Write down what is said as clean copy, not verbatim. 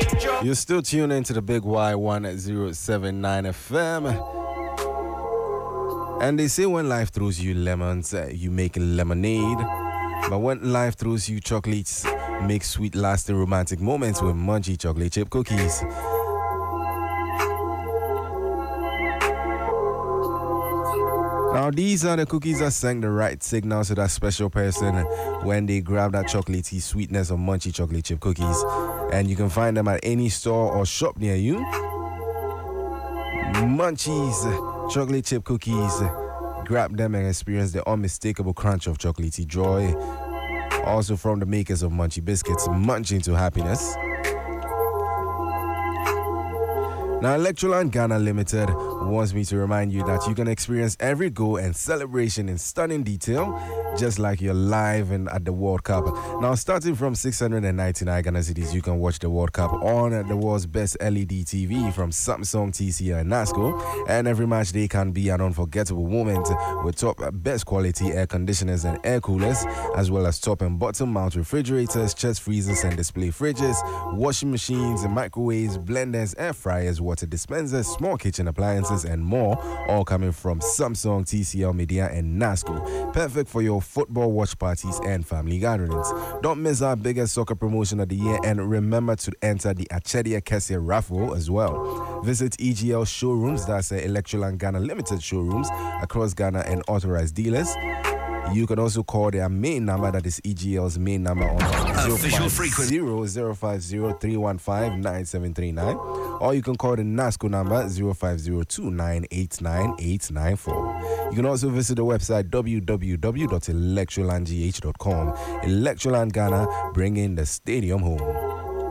You're still tuned into the Big Y1079 FM. And they say when life throws you lemons, you make lemonade. But when life throws you chocolates, make sweet, lasting, romantic moments with Munchie chocolate chip cookies. Now, these are the cookies that send the right signal to that special person when they grab that chocolatey sweetness of Munchie chocolate chip cookies. And you can find them at any store or shop near you. Munchies chocolate chip cookies. Grab them and experience the unmistakable crunch of chocolatey joy. Also from the makers of Munchie biscuits, munching to happiness. Now, Electroland Ghana Limited wants me to remind you that you can experience every goal and celebration in stunning detail, just like you're live and at the World Cup. Now, starting from 699 Ghana cedis, you can watch the World Cup on the world's best LED TV from Samsung, TCL, and NASCO. And every match day can be an unforgettable moment with top best quality air conditioners and air coolers, as well as top and bottom mount refrigerators, chest freezers and display fridges, washing machines, microwaves, blenders, air fryers, water dispensers, small kitchen appliances, and more, all coming from Samsung, TCL, Media, and NASCO. Perfect for your football watch parties and family gatherings. Don't miss our biggest soccer promotion of the year, and remember to enter the Achedia Kessie raffle as well. Visit EGL showrooms, that's Electroland Ghana Limited showrooms across Ghana and authorized dealers. You can also call their main number, that is EGL's main number, on 050-315-97339, or you can call the NASCO number 050-2989-894. You can also visit the website www.electrolandgh.com. Electroland Ghana, bringing the stadium home.